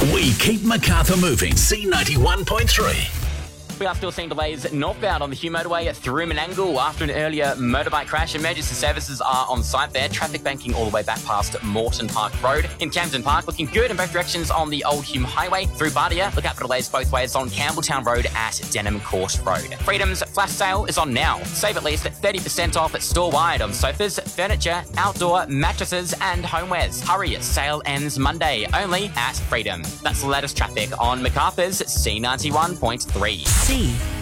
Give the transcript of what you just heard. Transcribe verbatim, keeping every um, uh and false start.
We keep Macarthur moving. C ninety-one point three. We are still seeing delays northbound on the Hugh motorway through Menangle after an earlier motorbike crash. Emergency services are on site there. Traffic banking all the way back past Moreton Park Road. In Camden Park, looking good in both directions on the Old Hume Highway through Bardia. Look out for delays both ways on Campbelltown Road at Denham Court Road. Freedom's flash sale is on now. Save at least thirty percent off store-wide on sofas, furniture, outdoor, mattresses and homewares. Hurry, sale ends Monday, only at Freedom. That's the latest traffic on Macarthur's C ninety-one point three. C